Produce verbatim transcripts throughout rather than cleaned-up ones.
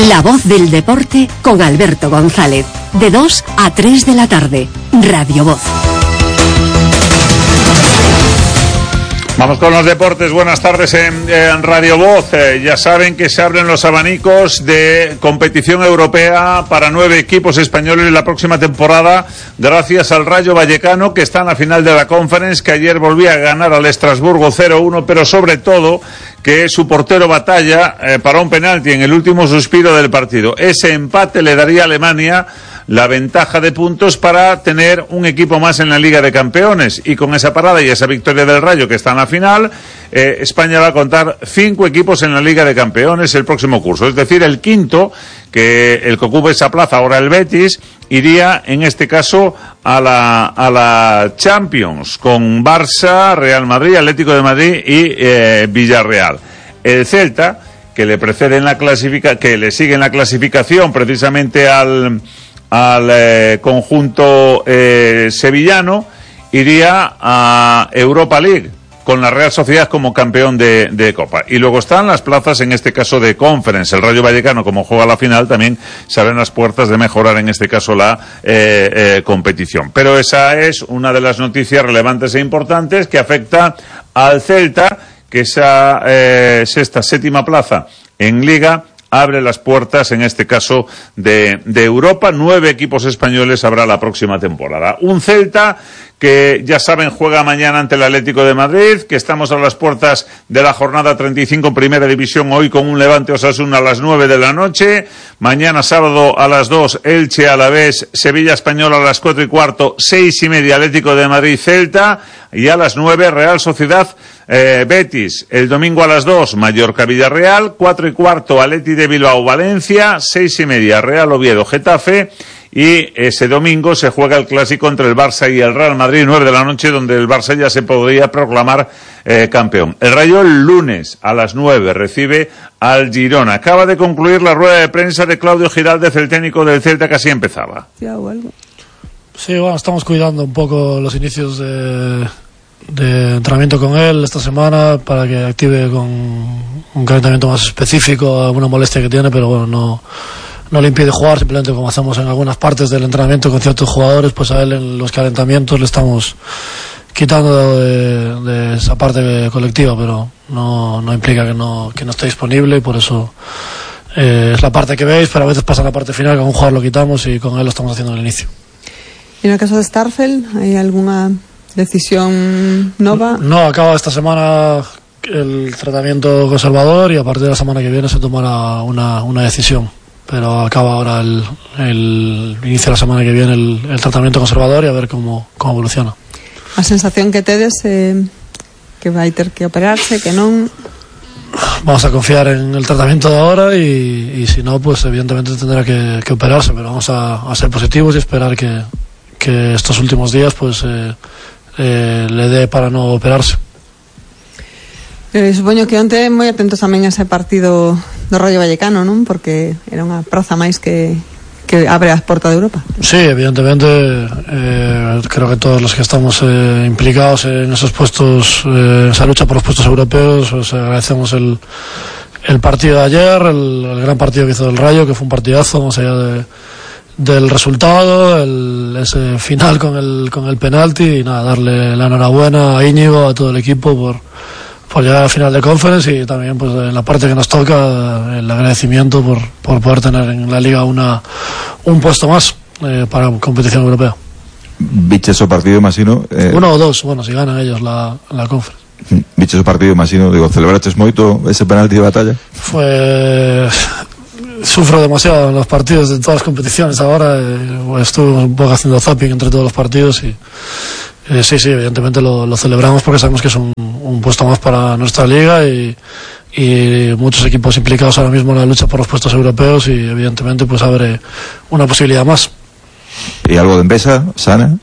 La voz del deporte con Alberto González. De dos a tres de la tarde. Radio Voz. Vamos con los deportes. Buenas tardes en, en Radio Voz. Eh, ya saben que se abren los abanicos de competición europea para nueve equipos españoles la próxima temporada, gracias al Rayo Vallecano, que está en la final de la Conference, que ayer volvía a ganar al Estrasburgo cero uno, pero sobre todo que su portero batalla eh, para un penalti en el último suspiro del partido. Ese empate le daría a Alemania la ventaja de puntos para tener un equipo más en la Liga de Campeones, y con esa parada y esa victoria del Rayo, que está en la final, eh, España va a contar cinco equipos en la Liga de Campeones el próximo curso, es decir, el quinto, que el que ocupa esa plaza ahora el Betis, iría en este caso a la a la Champions, con Barça, Real Madrid, Atlético de Madrid y eh, Villarreal. El Celta, que le precede en la clasifica, que le sigue en la clasificación precisamente al al eh, conjunto eh, sevillano, iría a Europa League con la Real Sociedad como campeón de, de Copa. Y luego están las plazas, en este caso de Conference. El Rayo Vallecano, como juega la final, también se abren las puertas de mejorar, en este caso, la eh, eh, competición. Pero esa es una de las noticias relevantes e importantes que afecta al Celta, que esa eh, sexta, séptima plaza en Liga abre las puertas, en este caso, de, de Europa. Nueve equipos españoles habrá la próxima temporada. Un Celta que, ya saben, juega mañana ante el Atlético de Madrid, que estamos a las puertas de la jornada treinta y cinco en Primera División, hoy con un Levante Osasuna a las nueve de la noche. Mañana sábado a las dos, Elche Alavés, Sevilla Español a las cuatro y cuarto, seis y media, Atlético de Madrid Celta, y a las nueve, Real Sociedad eh, Betis. El domingo a las dos, Mallorca Villarreal, cuatro y cuarto, Atleti de Bilbao Valencia, seis y media, Real Oviedo Getafe. Y ese domingo se juega el clásico entre el Barça y el Real Madrid, nueve de la noche, donde el Barça ya se podría proclamar eh, campeón. El Rayo el lunes a las nueve recibe al Girona. Acaba de concluir la rueda de prensa de Claudio Giraldez, el técnico del Celta, que así empezaba. Sí, bueno, estamos cuidando un poco los inicios de, de entrenamiento con él esta semana para que active con un calentamiento más específico, alguna molestia que tiene, pero bueno, no... no le impide jugar, simplemente como hacemos en algunas partes del entrenamiento con ciertos jugadores, pues a él en los calentamientos le estamos quitando de, de esa parte colectiva, pero no, no implica que no, que no esté disponible, y por eso eh, es la parte que veis, pero a veces pasa la parte final, que a un jugador lo quitamos y con él lo estamos haciendo al inicio. ¿Y en el caso de Starfelt hay alguna decisión nova? No, acaba esta semana el tratamiento conservador y a partir de la semana que viene se tomará una, una decisión. Pero acaba ahora el, el inicio de la semana que viene el, el tratamiento conservador, y a ver cómo, cómo evoluciona. A sensación que tedes eh, que vai ter que operarse, que non? Vamos a confiar en el tratamiento de ahora, y, y si no, pues evidentemente tendrá que, que operarse, pero vamos a, a ser positivos y esperar que, que estos últimos días pues eh, eh, le dé para no operarse. Eh, supoño que onte moi atentos tamén a ese partido do Rayo Vallecano, non? Porque era unha praza máis que, que abre as portas de Europa. Sí, evidentemente, eh, creo que todos los que estamos eh, implicados en esos puestos, eh, en esa lucha por los puestos europeos, pues agradecemos el, el partido de ayer, el, el gran partido que hizo el Rayo, que fue un partidazo, más allá de, del resultado, el, ese final con el, con el penalti, y nada, darle la enhorabuena a Íñigo, a todo el equipo por por llegar a la final de Conference, y también pues en la parte que nos toca el agradecimiento por, por poder tener en la Liga una un puesto más eh, para competición europea. Viche su partido, imagino eh... uno o dos, bueno, si ganan ellos la, la Conference. Viche su partido, imagino, digo, celebraste moito ese penalti de batalla. Fue... sufro demasiado en los partidos de todas las competiciones ahora, eh, pues estuve un poco haciendo zapping entre todos los partidos, y eh, sí, sí, evidentemente lo, lo celebramos porque sabemos que es un, un puesto más para nuestra liga, y, y muchos equipos implicados ahora mismo en la lucha por los puestos europeos, y evidentemente pues abre una posibilidad más. ¿Y algo de Envesa, sana?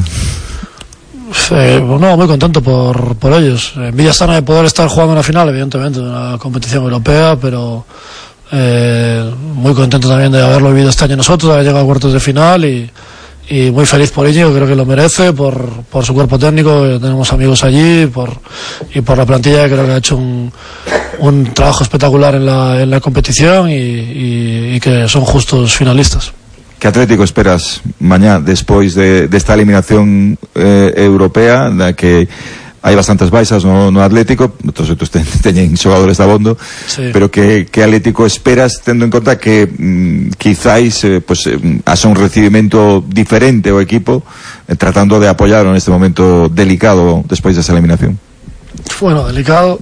Eh, no, muy contento por, por ellos. Envidia sana de poder estar jugando en la final, evidentemente, de una competición europea, pero eh, muy contento también de haberlo vivido este año nosotros, de haber llegado a cuartos de final, y y muy feliz por ello, creo que lo merece, por, por su cuerpo técnico, tenemos amigos allí, por, y por la plantilla, que creo que ha hecho un, un trabajo espectacular en la, en la competición y, y, y que son justos finalistas. ¿Qué Atlético esperas mañana despois de, de esta eliminación eh, europea, na que hai bastantes baixas no, no Atlético, outros outros ten, teñen xogadores de abondo, sí. Pero que, que Atlético esperas, tendo en conta que mm, quizáis eh, pues, eh, haxa un recibimento diferente ao equipo, eh, tratando de apoyarlo en este momento delicado despois desa eliminación? Bueno, delicado,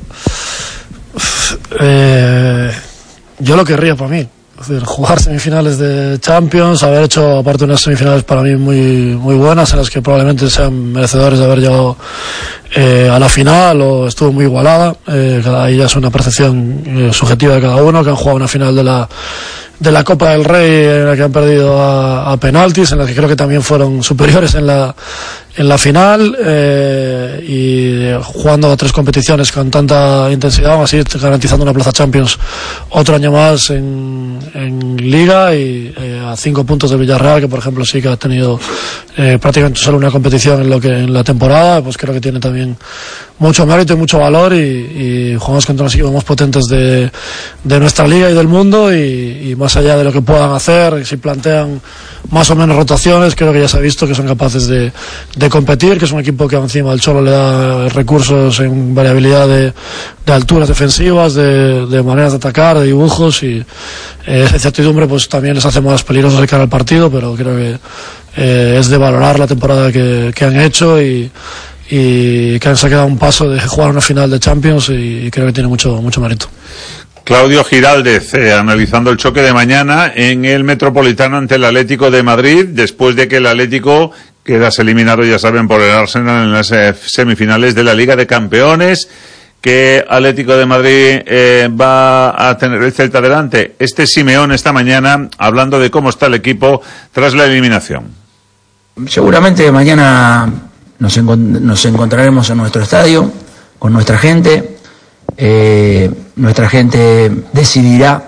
eh, yo lo querría para mí. Es decir, jugar semifinales de Champions, haber hecho aparte unas semifinales para mí muy muy buenas, en las que probablemente sean merecedores de haber llegado eh, a la final, o estuvo muy igualada, eh, cada ahí ya es una percepción eh, subjetiva de cada uno, que han jugado una final de la de la Copa del Rey en la que han perdido a, a penaltis, en la que creo que también fueron superiores en la en la final, eh, y jugando a tres competiciones con tanta intensidad, así garantizando una plaza Champions otro año más en, en Liga, y eh, a cinco puntos de Villarreal, que por ejemplo sí que ha tenido eh, prácticamente solo una competición en lo que en la temporada, pues creo que tiene también mucho mérito y mucho valor, y, y jugamos contra los equipos más potentes de, de nuestra liga y del mundo, y, y más allá de lo que puedan hacer, si plantean más o menos rotaciones, creo que ya se ha visto que son capaces de, de competir, que es un equipo que encima al Cholo le da recursos en variabilidad de, de alturas defensivas, de, de maneras de atacar, de dibujos, y eh, esa incertidumbre pues también les hace más peligrosos de cara al partido, pero creo que eh, es de valorar la temporada que, que han hecho, y y que se ha quedado un paso de jugar una final de Champions, y creo que tiene mucho mucho mérito. Claudio Giraldez, eh, analizando el choque de mañana en el Metropolitano ante el Atlético de Madrid, después de que el Atlético quedase eliminado, ya saben, por el Arsenal en las eh, semifinales de la Liga de Campeones. ¿Qué Atlético de Madrid eh, va a tener el Celta delante? Este Simeone esta mañana hablando de cómo está el equipo tras la eliminación. Seguramente mañana nos, encont- nos encontraremos en nuestro estadio con nuestra gente. Eh, nuestra gente decidirá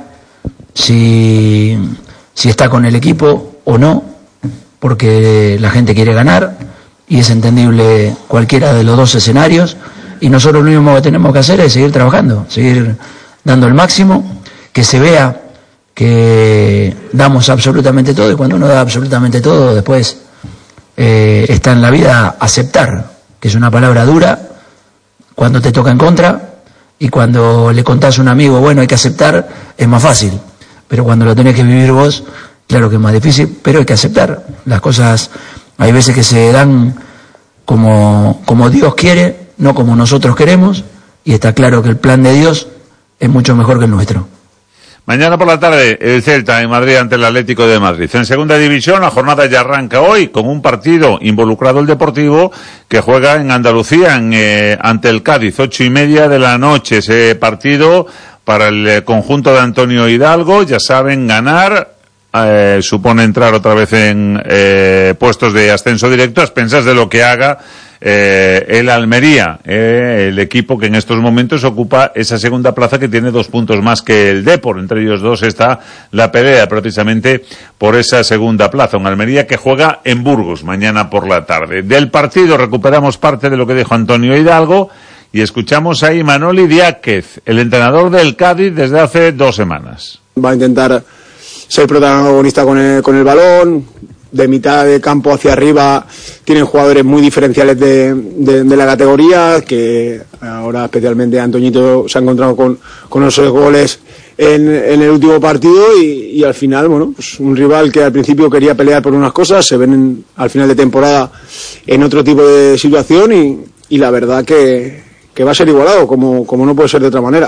si, si está con el equipo o no, porque la gente quiere ganar y es entendible cualquiera de los dos escenarios, y nosotros lo único que tenemos que hacer es seguir trabajando, seguir dando el máximo, que se vea que damos absolutamente todo, y cuando uno da absolutamente todo, después eh, está en la vida aceptar, que es una palabra dura cuando te toca en contra. Y cuando le contás a un amigo, bueno, hay que aceptar, es más fácil. Pero cuando lo tenés que vivir vos, claro que es más difícil, pero hay que aceptar. Las cosas, hay veces que se dan como, como Dios quiere, no como nosotros queremos, y está claro que el plan de Dios es mucho mejor que el nuestro. Mañana por la tarde, el Celta en Madrid ante el Atlético de Madrid. En segunda división, la jornada ya arranca hoy con un partido involucrado el Deportivo, que juega en Andalucía en, eh, ante el Cádiz, ocho y media de la noche. Ese partido para el eh, conjunto de Antonio Hidalgo, ya saben, ganar eh, supone entrar otra vez en eh, puestos de ascenso directo, a expensas de lo que haga Eh, el Almería, eh, el equipo que en estos momentos ocupa esa segunda plaza, que tiene dos puntos más que el Depor. Entre ellos dos está la pelea precisamente por esa segunda plaza. Un Almería que juega en Burgos mañana por la tarde. Del partido recuperamos parte de lo que dijo Antonio Hidalgo y escuchamos a Imanol Diáquez, el entrenador del Cádiz desde hace dos semanas. Va a intentar ser protagonista con el, con el balón. De mitad de campo hacia arriba tienen jugadores muy diferenciales de, de, de la categoría, que ahora especialmente Antoñito se ha encontrado con, con esos goles en, en el último partido, y, y al final, bueno, pues un rival que al principio quería pelear por unas cosas, se ven en, al final de temporada en otro tipo de situación, y, y la verdad que, que va a ser igualado, como, como no puede ser de otra manera.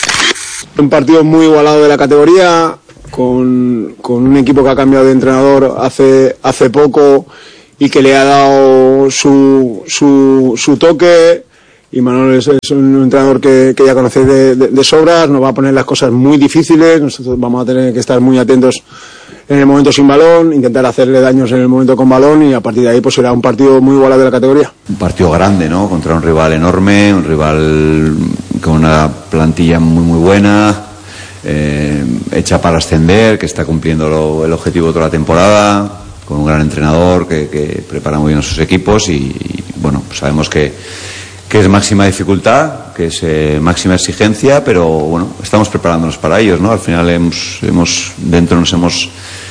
Un partido muy igualado de la categoría, Con, con un equipo que ha cambiado de entrenador hace hace poco y que le ha dado su su, su toque. Y Manuel es, es un entrenador que, que ya conocéis de, de, de sobras, nos va a poner las cosas muy difíciles, nosotros vamos a tener que estar muy atentos en el momento sin balón, intentar hacerle daños en el momento con balón, y a partir de ahí pues será un partido muy igualado de la categoría. Un partido grande, ¿no? Contra un rival enorme, un rival con una plantilla muy muy buena, Eh, hecha para ascender, que está cumpliendo lo, el objetivo de toda la temporada, con un gran entrenador que, que prepara muy bien a sus equipos y, y bueno, pues sabemos que, que es máxima dificultad, que es eh, máxima exigencia, pero bueno, estamos preparándonos para ellos, ¿no? Al final hemos, hemos dentro nos hemos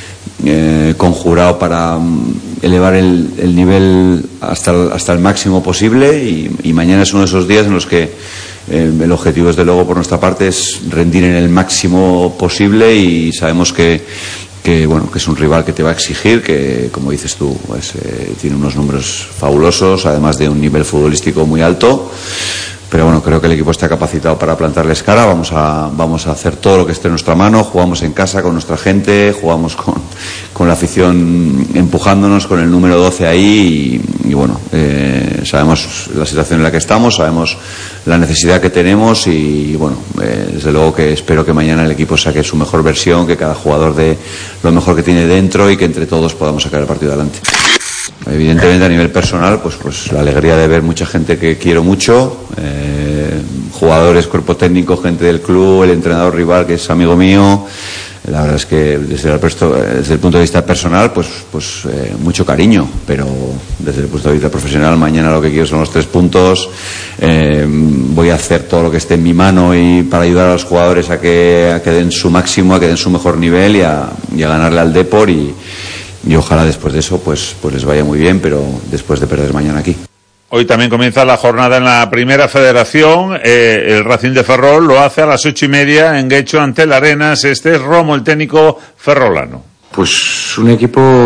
eh, conjurado para um, elevar el, el nivel hasta el, hasta el máximo posible y, y mañana es uno de esos días en los que eh, el objetivo desde luego por nuestra parte es rendir en el máximo posible y sabemos que que bueno, que es un rival que te va a exigir, que como dices tú, pues, eh, tiene unos números fabulosos, además de un nivel futbolístico muy alto, pero bueno, creo que el equipo está capacitado para plantarles cara, vamos a, vamos a hacer todo lo que esté en nuestra mano, jugamos en casa con nuestra gente, jugamos con, con la afición empujándonos, con el número doce ahí y, y bueno, eh, sabemos la situación en la que estamos, sabemos la necesidad que tenemos y bueno, eh, desde luego que espero que mañana el equipo saque su mejor versión, que cada jugador dé lo mejor que tiene dentro y que entre todos podamos sacar el partido adelante. Evidentemente a nivel personal pues, pues la alegría de ver mucha gente que quiero mucho, eh, jugadores, cuerpo técnico, gente del club, el entrenador rival que es amigo mío. La verdad es que desde el, desde el punto de vista personal pues, pues eh, mucho cariño, pero desde el punto de vista profesional mañana lo que quiero son los tres puntos. Eh, voy a hacer todo lo que esté en mi mano y para ayudar a los jugadores a que, a que den su máximo, a que den su mejor nivel y a, y a ganarle al Depor y Y ojalá después de eso pues, pues les vaya muy bien, pero después de perder mañana aquí. Hoy también comienza la jornada en la Primera Federación. Eh, el Racing de Ferrol lo hace a las ocho y media en Guecho ante el Arenas. Este es Romo, el técnico ferrolano. Pues un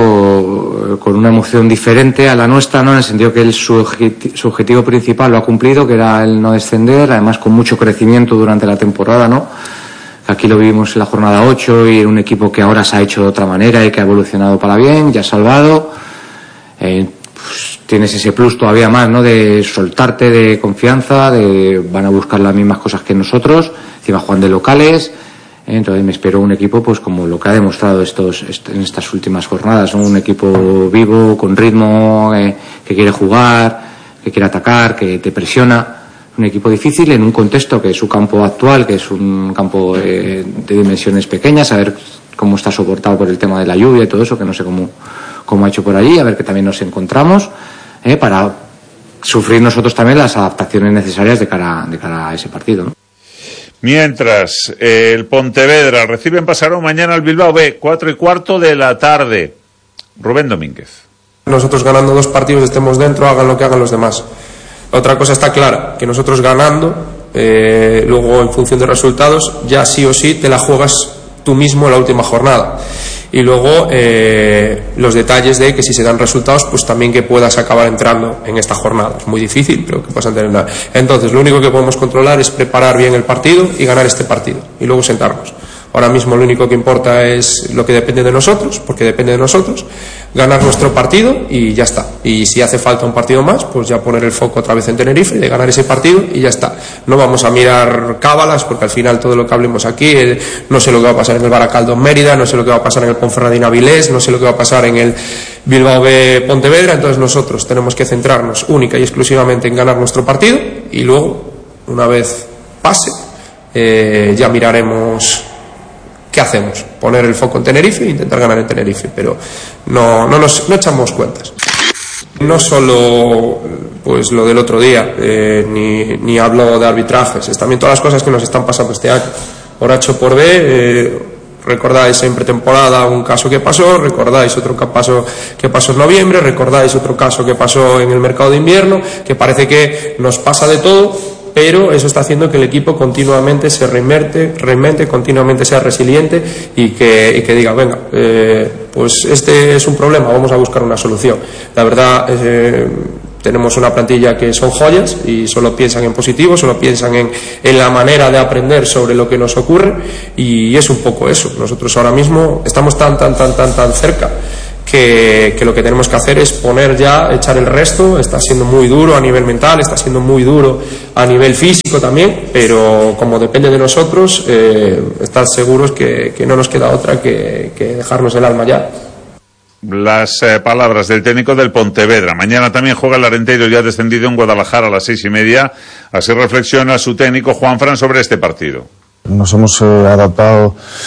equipo con una emoción diferente a la nuestra, ¿no? En el sentido que él, su, objeti- su objetivo principal lo ha cumplido, que era el no descender, además con mucho crecimiento durante la temporada, ¿no? Aquí lo vivimos en la jornada ocho y era un equipo que ahora se ha hecho de otra manera y que ha evolucionado para bien, ya ha salvado. Eh, pues, tienes ese plus todavía más, ¿no? De soltarte, de confianza, de van a buscar las mismas cosas que nosotros, encima juegan de locales. Eh, entonces me espero un equipo pues como lo que ha demostrado estos est- en estas últimas jornadas, ¿no? Un equipo vivo, con ritmo, eh, que quiere jugar, que quiere atacar, que te presiona. Un equipo difícil en un contexto que es su campo actual, que es un campo eh, de dimensiones pequeñas, a ver cómo está soportado por el tema de la lluvia y todo eso, que no sé cómo, cómo ha hecho por allí, a ver que también nos encontramos, eh, para sufrir nosotros también las adaptaciones necesarias de cara, de cara a ese partido, ¿no? Mientras, eh, el Pontevedra recibe en Pasarón mañana al Bilbao B, cuatro y cuarto de la tarde. Rubén Domínguez. Nosotros ganando dos partidos estemos dentro, hagan lo que hagan los demás. Otra cosa está clara, que nosotros ganando, eh, luego en función de resultados, ya sí o sí te la juegas tú mismo en la última jornada. Y luego eh, los detalles de que si se dan resultados, pues también que puedas acabar entrando en esta jornada. Es muy difícil, pero que puedas entrar. Entonces, lo único que podemos controlar es preparar bien el partido y ganar este partido. Y luego sentarnos. Ahora mismo lo único que importa es lo que depende de nosotros, porque depende de nosotros, ganar nuestro partido y ya está. Y si hace falta un partido más, pues ya poner el foco otra vez en Tenerife, de ganar ese partido y ya está. No vamos a mirar cábalas, porque al final todo lo que hablemos aquí, eh, no sé lo que va a pasar en el Baracaldo Mérida, no sé lo que va a pasar en el Ponferradina Avilés, no sé lo que va a pasar en el Bilbao B Pontevedra. Entonces nosotros tenemos que centrarnos única y exclusivamente en ganar nuestro partido y luego, una vez pase, eh, ya miraremos ¿qué hacemos? Poner el foco en Tenerife e intentar ganar en Tenerife, pero no, no, nos, no echamos cuentas. No solo pues lo del otro día, eh, ni, ni hablo de arbitrajes, es también todas las cosas que nos están pasando este año. Por H o por B, eh, recordáis en pretemporada un caso que pasó, recordáis otro caso que pasó en noviembre, recordáis otro caso que pasó en el mercado de invierno, que parece que nos pasa de todo, pero eso está haciendo que el equipo continuamente se reinvente, reinvente, continuamente sea resiliente y que, y que diga, venga, eh, pues este es un problema, vamos a buscar una solución. La verdad, eh, tenemos una plantilla que son joyas y solo piensan en positivo, solo piensan en, en la manera de aprender sobre lo que nos ocurre y es un poco eso. Nosotros ahora mismo estamos tan, tan, tan, tan, tan cerca Que, que lo que tenemos que hacer es poner ya, echar el resto. Está siendo muy duro a nivel mental, está siendo muy duro a nivel físico también, pero como depende de nosotros, eh, estar seguros que, que no nos queda otra que, que dejarnos el alma ya. Las eh, palabras del técnico del Pontevedra. Mañana también juega el Arenteiro, ya descendido en Guadalajara a las seis y media. Así reflexiona su técnico Juanfran sobre este partido. Nos hemos eh, adaptado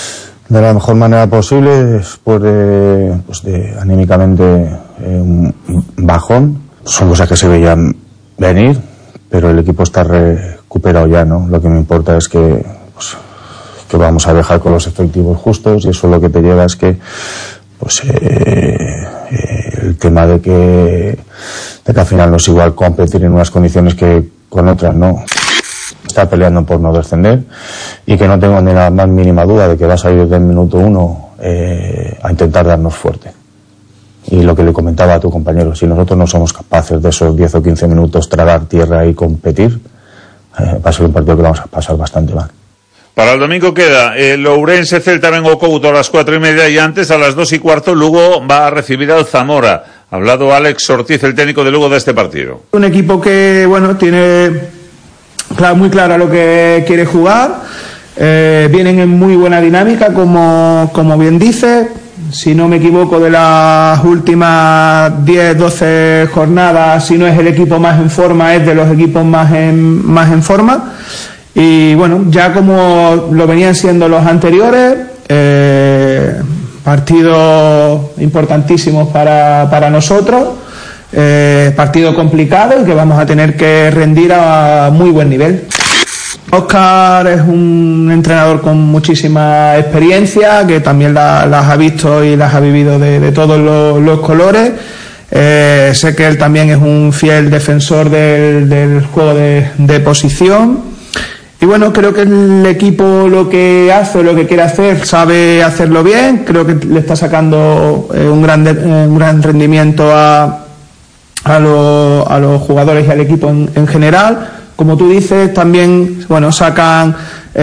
de la mejor manera posible después de, pues de anímicamente eh, un bajón. Son cosas que se veían venir, pero el equipo está recuperado ya, ¿no? Lo que me importa es que, pues, que vamos a dejar con los efectivos justos, y eso lo que te lleva es que pues eh, eh, el tema de que, de que al final no es igual competir en unas condiciones que con otras, ¿no? Está peleando por no descender, y que no tengo ni la más mínima duda de que va a salir desde el minuto uno eh, a intentar darnos fuerte. Y lo que le comentaba a tu compañero, si nosotros no somos capaces de esos diez o quince minutos tragar tierra y competir, eh, va a ser un partido que vamos a pasar bastante mal. Para el domingo queda el Ourense Celta en Couto a las cuatro y media, y antes a las dos y cuarto Lugo va a recibir al Zamora. Ha hablado Alex Ortiz, el técnico de Lugo, de este partido. Un equipo que, bueno, tiene muy claro lo que quiere jugar, eh, vienen en muy buena dinámica, como, como bien dice. Si no me equivoco, de las últimas diez, doce jornadas, si no es el equipo más en forma, es de los equipos más en, más en forma. Y bueno, ya como lo venían siendo los anteriores, eh, partidos importantísimos para, para nosotros, eh, partido complicado y que vamos a tener que rendir a muy buen nivel. Óscar es un entrenador con muchísima experiencia, que también la, las ha visto y las ha vivido de, de todos los, los colores. Eh, sé que él también es un fiel defensor del, del juego de, de posición. Y bueno, creo que el equipo lo que hace, lo que quiere hacer, sabe hacerlo bien. Creo que le está sacando eh, un, gran de, eh, un gran rendimiento a, a, lo, a los jugadores y al equipo en, en general. Como tú dices, también, bueno, sacan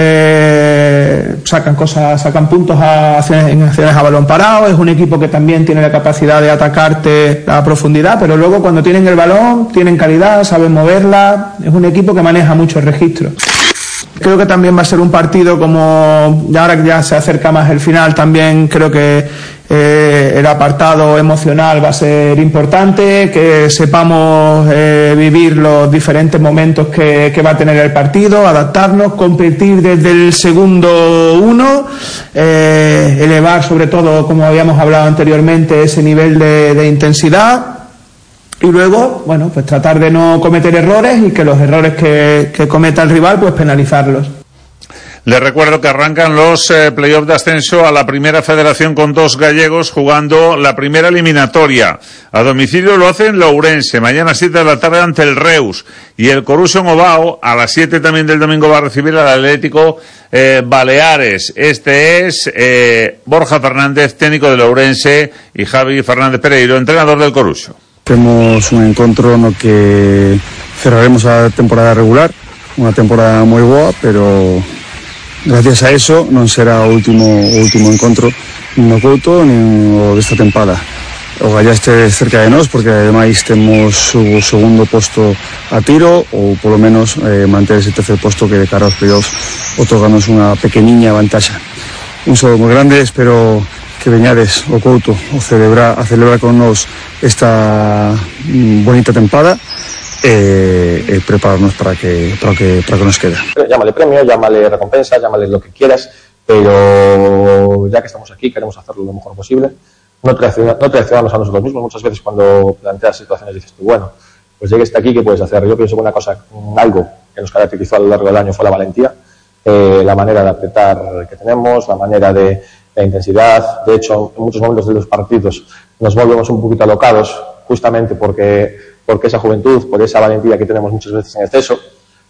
eh, sacan cosas, sacan puntos a acciones, en acciones a balón parado. Es un equipo que también tiene la capacidad de atacarte a profundidad, pero luego cuando tienen el balón, tienen calidad, saben moverla. Es un equipo que maneja mucho el registro. Creo que también va a ser un partido, como ya ahora que ya se acerca más el final, también creo que eh, el apartado emocional va a ser importante, que sepamos eh, vivir los diferentes momentos que, que va a tener el partido, adaptarnos, competir desde el segundo uno, eh, elevar sobre todo, como habíamos hablado anteriormente, ese nivel de, de intensidad. Y luego, bueno, pues tratar de no cometer errores, y que los errores que, que cometa el rival, pues penalizarlos. Les recuerdo que arrancan los eh, playoffs de ascenso a la Primera Federación con dos gallegos jugando la primera eliminatoria. A domicilio lo hacen Ourense, mañana a siete de la tarde ante el Reus. Y el Coruso en Ovao, a las siete también del domingo, va a recibir al Atlético eh, Baleares. Este es eh, Borja Fernández, técnico del Ourense, y Javi Fernández Pereiro, entrenador del Coruso. Temos un encontro no que cerraremos a temporada regular, unha temporada moi boa, pero gracias a eso non será o último, o último encontro nin no Couto nin o desta tempada. O Gallá este cerca de nós, porque ademais temos o segundo posto a tiro, ou polo menos eh, manter ese tercer posto que de cara aos playoffs otorganos unha pequeniña vantaxa. Un saludo moi grande, espero que veñades o Couto o celebra, a celebrar con nos esta bonita tempada e, e prepararnos para que, para que para que nos quede. Llámale premio, llámale recompensa, llámale lo que quieras, pero ya que estamos aquí queremos hacerlo lo mejor posible. No traicionarnos a nosotros mismos. Muchas veces cuando planteas situaciones dices tú, bueno, pues llegues hasta aquí, ¿qué puedes hacer? Yo pienso que una cosa, algo que nos caracterizó a lo largo del año fue la valentía, eh, la manera de apretar que tenemos, la manera de la intensidad. De hecho, en muchos momentos de los partidos nos volvemos un poquito alocados, justamente porque, porque esa juventud, por esa valentía que tenemos muchas veces en exceso,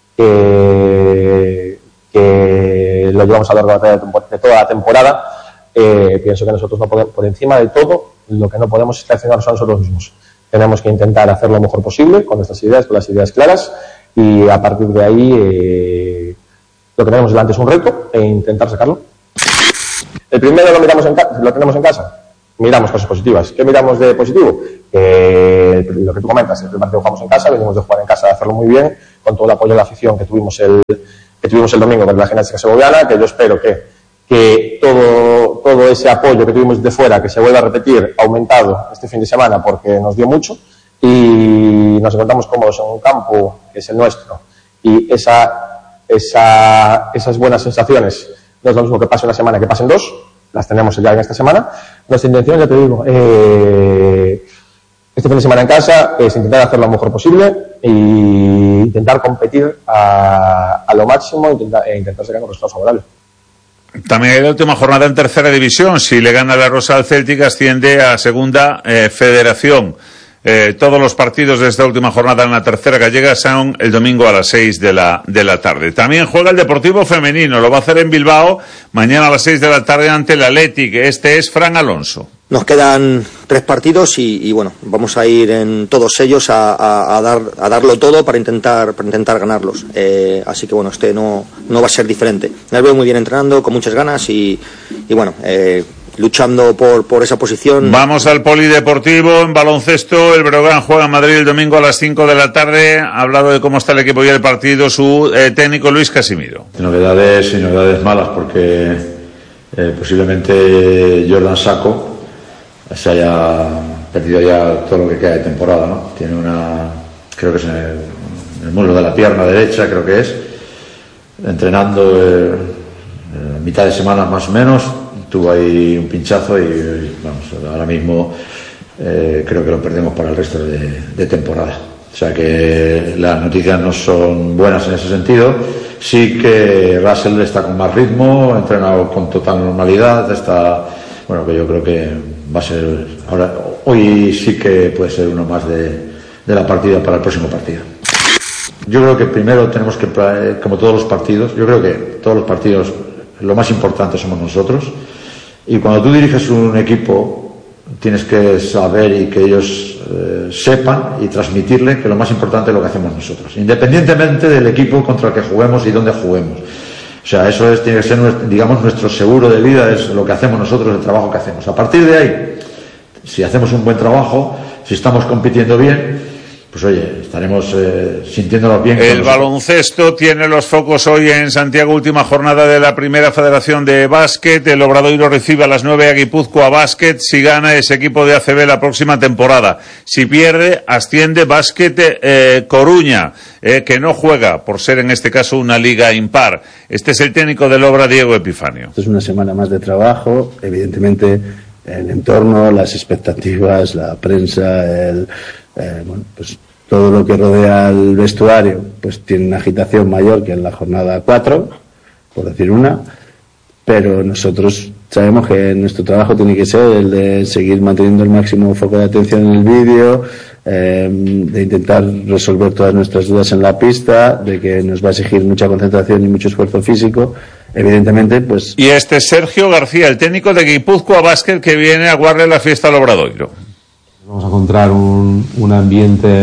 que, que lo llevamos a lo largo de toda la temporada. Eh, pienso que nosotros no podemos, por encima de todo, lo que no podemos es traicionarnos a nosotros mismos. Tenemos que intentar hacer lo mejor posible con nuestras ideas, con las ideas claras, y a partir de ahí eh, lo que tenemos delante es un reto e intentar sacarlo. El primero lo miramos en ca- lo tenemos en casa, miramos cosas positivas. ¿Qué miramos de positivo? Eh, lo que tú comentas, el primer partido jugamos en casa, venimos de jugar en casa, de hacerlo muy bien, con todo el apoyo de la afición que tuvimos el, que tuvimos el domingo con la Gimnástica Segoviana, que yo espero que, que todo, todo ese apoyo que tuvimos de fuera, que se vuelva a repetir, aumentado este fin de semana, porque nos dio mucho, y nos encontramos cómodos en un campo que es el nuestro, y esa, esa, esas buenas sensaciones no es lo mismo que pase una semana que pasen dos, las tenemos ya en esta semana. Nuestra intención, ya te digo, eh, este fin de semana en casa es intentar hacer lo mejor posible e intentar competir a, a lo máximo intentar, e intentar sacar un resultado favorable. También hay la última jornada en tercera división. Si le gana la Rosa al Celtic, asciende a segunda eh, federación. Eh, todos los partidos de esta última jornada en la tercera gallega son el domingo a las seis de la, de la tarde. También juega el Deportivo Femenino, lo va a hacer en Bilbao mañana a las seis de la tarde ante el Athletic. Este es Fran Alonso. Nos quedan tres partidos y, y bueno, vamos a ir en todos ellos a, a, a, dar, a darlo todo para intentar, para intentar ganarlos. Eh, así que bueno, este no, no va a ser diferente. Me veo muy bien entrenando, con muchas ganas y, y bueno, eh, luchando por, por esa posición. Vamos al polideportivo en baloncesto. El Breogán juega en Madrid el domingo a las cinco de la tarde. Ha hablado de cómo está el equipo y el partido su eh, técnico Luis Casimiro. Novedades y novedades malas porque eh, posiblemente Jordan Sacco se haya perdido ya todo lo que queda de temporada, ¿no? Tiene una, creo que es en el, en el muslo de la pierna derecha, creo que es, entrenando eh, eh, mitad de semana más o menos. Tuvo ahí un pinchazo y, vamos, ahora mismo eh, creo que lo perdemos para el resto de, de temporada. O sea que las noticias no son buenas en ese sentido. Sí que Russell está con más ritmo, ha entrenado con total normalidad, está, bueno, que yo creo que va a ser, ahora, hoy sí que puede ser uno más de, de la partida para el próximo partido. Yo creo que primero tenemos que, como todos los partidos, yo creo que todos los partidos lo más importante somos nosotros. Y cuando tú diriges un equipo, tienes que saber y que ellos eh, sepan y transmitirle que lo más importante es lo que hacemos nosotros, independientemente del equipo contra el que juguemos y dónde juguemos. O sea, eso es, tiene que ser, digamos, nuestro seguro de vida, es lo que hacemos nosotros, el trabajo que hacemos. A partir de ahí, si hacemos un buen trabajo, si estamos compitiendo bien, pues oye, estaremos eh, sintiéndonos bien. El baloncesto tiene los focos hoy en Santiago, última jornada de la Primera Federación de Básquet. El Obradoiro recibe a las nueve a Guipúzcoa Básquet. Si gana ese equipo de A C B la próxima temporada. Si pierde, asciende Básquet eh, Coruña, eh, que no juega, por ser en este caso una liga impar. Este es el técnico del Obra, Diego Epifanio. Es una semana más de trabajo, evidentemente el entorno, las expectativas, la prensa, el... Eh, bueno, pues todo lo que rodea al vestuario pues tiene una agitación mayor que en la jornada cuatro, por decir una, pero nosotros sabemos que nuestro trabajo tiene que ser el de seguir manteniendo el máximo foco de atención en el vídeo, eh, de intentar resolver todas nuestras dudas en la pista, de que nos va a exigir mucha concentración y mucho esfuerzo físico, evidentemente. Pues. Y este es Sergio García, el técnico de Guipúzcoa Básquet, que viene a guardar la fiesta al Obradoiro. Vamos a encontrar un, un ambiente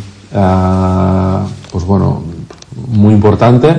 uh, pues bueno, muy importante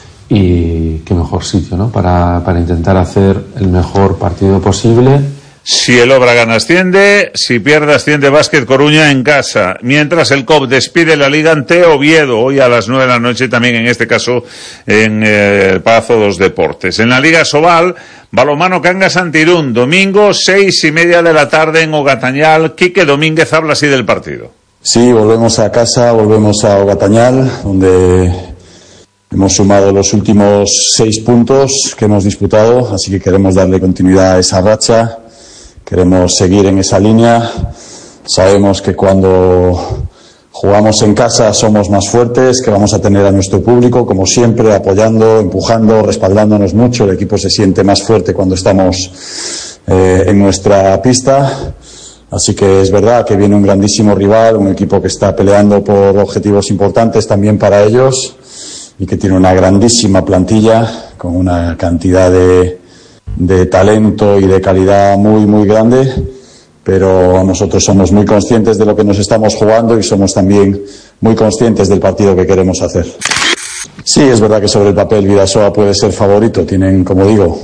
y qué mejor sitio, ¿no? para, para intentar hacer el mejor partido posible. Si el Obra gana, asciende. Si pierde, asciende Básquet Coruña en casa. Mientras el C O P despide la Liga ante Oviedo, hoy a las nueve de la noche, también en este caso en eh, el Palacio de los Deportes. En la Liga Sobal, balonmano Cangas ante Irún, domingo, seis y media de la tarde en Ogatañal. Quique Domínguez habla así del partido. Sí, volvemos a casa, volvemos a Ogatañal, donde hemos sumado los últimos seis puntos que hemos disputado, así que queremos darle continuidad a esa racha. Queremos seguir en esa línea. Sabemos que cuando jugamos en casa somos más fuertes, que vamos a tener a nuestro público, como siempre, apoyando, empujando, respaldándonos mucho. El equipo se siente más fuerte cuando estamos eh, en nuestra pista. Así que es verdad que viene un grandísimo rival, un equipo que está peleando por objetivos importantes también para ellos y que tiene una grandísima plantilla con una cantidad de de talento y de calidad muy muy grande, pero nosotros somos muy conscientes de lo que nos estamos jugando y somos también muy conscientes del partido que queremos hacer. Sí, es verdad que sobre el papel Bidasoa puede ser favorito, tienen, como digo,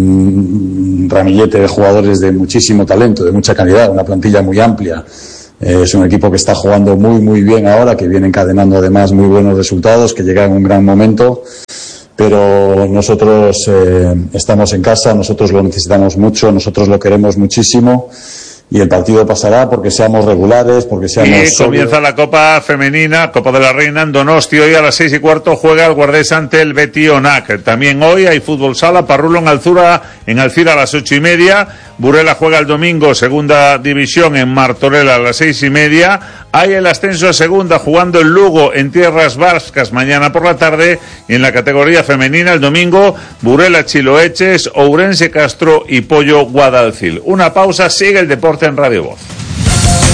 un ramillete de jugadores de muchísimo talento, de mucha calidad, una plantilla muy amplia. Eh, es un equipo que está jugando muy muy bien ahora, que viene encadenando además muy buenos resultados, que llega en un gran momento. Pero nosotros eh, estamos en casa, nosotros lo necesitamos mucho, nosotros lo queremos muchísimo y el partido pasará porque seamos regulares, porque seamos y sobrios. Comienza la Copa Femenina, Copa de la Reina en Donosti. Hoy a las seis y cuarto juega el Guardés ante el Betionac. También hoy hay fútbol sala, Parrulo en Alzura, en Alcira a las ocho y media. Burela juega el domingo, segunda división en Martorell a las seis y media. Hay el ascenso a segunda jugando el Lugo en Tierras Vascas mañana por la tarde. Y en la categoría femenina el domingo, Burela Chiloeches, Ourense Castro y Pollo Guadalcil. Una pausa, sigue el deporte en Radio Voz.